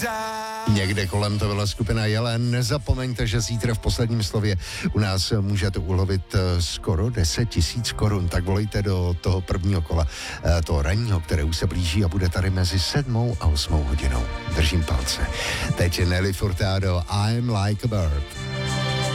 Někde kolem to byla skupina Jelen. Nezapomeňte, že zítra v posledním slově u nás můžete ulovit skoro 10 000 korun. Tak volejte do toho prvního kola, toho ranního, které už se blíží a bude tady mezi 7 a 8 hodinou. Držím palce. Teď Nelly Furtado, I'm like a bird.